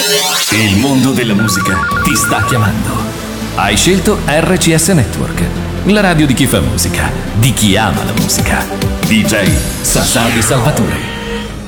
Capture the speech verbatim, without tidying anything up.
Il mondo della musica ti sta chiamando. Hai scelto R C S Network, la radio di chi fa musica, di chi ama la musica. D J Sasà Di Salvatore.